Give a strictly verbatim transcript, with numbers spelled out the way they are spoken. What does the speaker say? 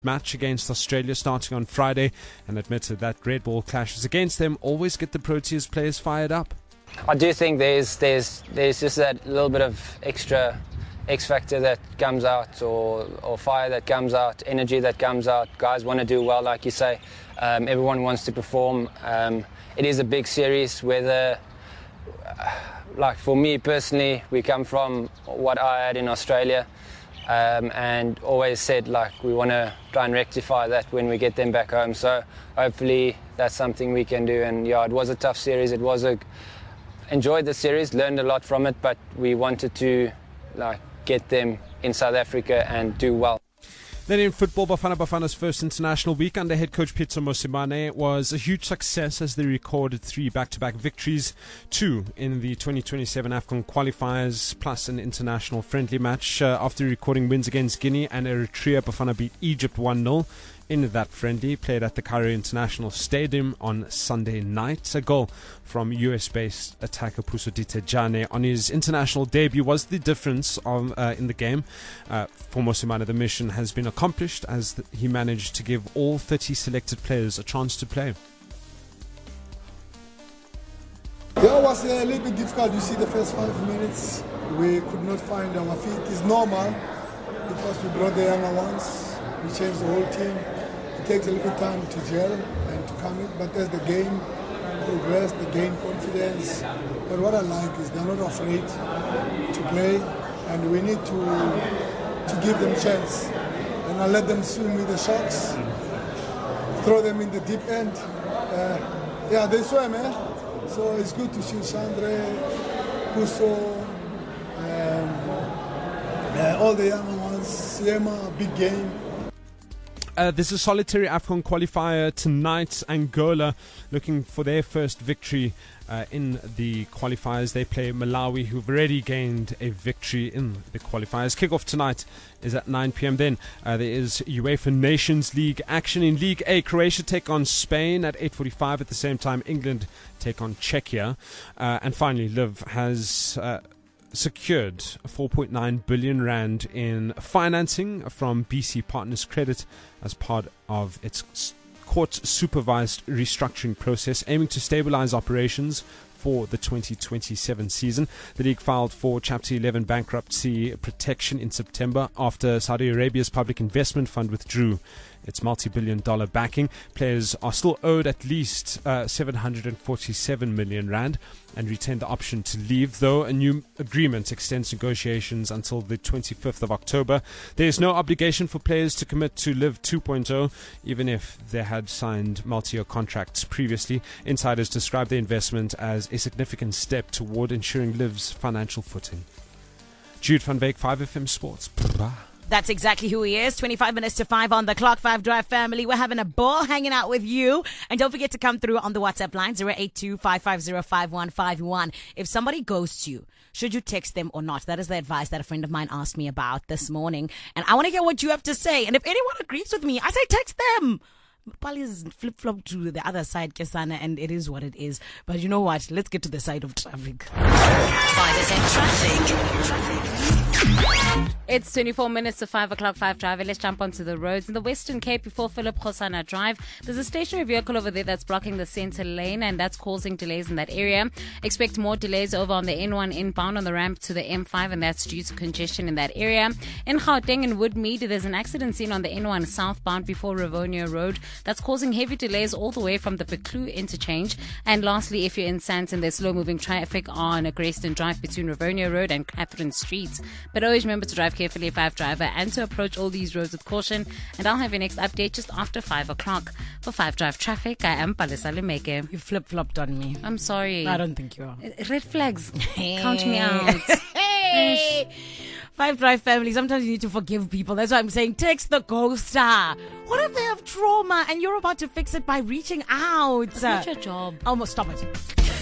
match against Australia starting on Friday and admitted that red ball clashes against them always get the Proteas players fired up. I do think there's there's there's just that little bit of extra X factor that comes out, or or fire that comes out, energy that comes out. Guys want to do well, like you say. Um, everyone wants to perform. Um, it is a big series. Whether, like for me personally, we come from what I had in Australia, um, and always said like we want to try and rectify that when we get them back home. So hopefully that's something we can do. And yeah, it was a tough series. It was a enjoyed the series, learned a lot from it, but we wanted to like get them in South Africa and do well. Then in football, Bafana Bafana's first international week under head coach Pitso Mosimane was a huge success as they recorded three back-to-back victories, two in the twenty twenty-seven AFCON qualifiers, plus an international friendly match. Uh, after recording wins against Guinea and Eritrea, Bafana beat Egypt one nil. In that friendly, played at the Cairo International Stadium on Sunday night. A goal from U S-based attacker Pusodite Jane on his international debut was the difference of, uh, in the game. Uh, for Mosimane, the mission has been accomplished as the, he managed to give all thirty selected players a chance to play. Yeah, it was a little bit difficult. You see the first five minutes, we could not find our feet. It's normal because we brought the younger ones. We changed the whole team. It takes a little time to gel and to come in, but as the game progressed, they gain confidence. But what I like is they're not afraid to play, and we need to to give them a chance. And I let them swim with the sharks, throw them in the deep end. Uh, yeah, they swim, eh? So it's good to see Sandre, Puso, um, uh, all the young ones, Siema, big game. Uh, there's a solitary AFCON qualifier tonight. Angola looking for their first victory uh, in the qualifiers. They play Malawi, who've already gained a victory in the qualifiers. Kickoff tonight is at nine p.m. Then uh, there is UEFA Nations League action in League A. Croatia take on Spain at eight forty-five. At the same time, England take on Czechia. Uh, and finally, Liv has Uh, secured four point nine billion rand in financing from B C Partners Credit as part of its court-supervised restructuring process, aiming to stabilize operations for the twenty twenty-seven season. The league filed for Chapter eleven bankruptcy protection in September after Saudi Arabia's public investment fund withdrew its multi-billion dollar backing. Players are still owed at least uh, seven hundred forty-seven million rand and retain the option to leave, though a new agreement extends negotiations until the twenty-fifth of October. There is no obligation for players to commit to Live two point oh, even if they had signed multi-year contracts previously. Insiders describe the investment as a significant step toward ensuring Live's financial footing. Jude van Beek, five F M Sports. That's exactly who he is. twenty-five minutes to five on the clock. Five Drive family. We're having a ball hanging out with you. And don't forget to come through on the WhatsApp line, zero eight two, five five zero, five one five one. If somebody ghosts you, should you text them or not? That is the advice that a friend of mine asked me about this morning. And I want to hear what you have to say. And if anyone agrees with me, I say text them. Pali is flip-flop to the other side, Kesana, and it is what it is. But you know what? Let's get to the side of traffic. five F M traffic. Traffic. It's twenty-four minutes to five o'clock, five Drive. Let's jump onto the roads. In the Western Cape before Philip Khosana Drive, there's a stationary vehicle over there that's blocking the center lane, and that's causing delays in that area. Expect more delays over on the N one inbound on the ramp to the M five, and that's due to congestion in that area. In Gauteng and Woodmead, there's an accident scene on the N one southbound before Rivonia Road that's causing heavy delays all the way from the Peclu interchange. And lastly, if you're in Sandton, there's slow-moving traffic on Grayston Drive between Rivonia Road and Catherine Street. But always remember to drive carefully, five Driver, and to approach all these roads with caution. And I'll have your next update just after five o'clock. For five Drive Traffic, I am Palesa Lemeke. You flip-flopped on me. I'm sorry. I don't think you are. Red flags. Count me out. Hey. Five Drive family, sometimes you need to forgive people. That's why I'm saying text the ghoster. What if they have trauma and you're about to fix it by reaching out? That's not your job. Almost, stop it.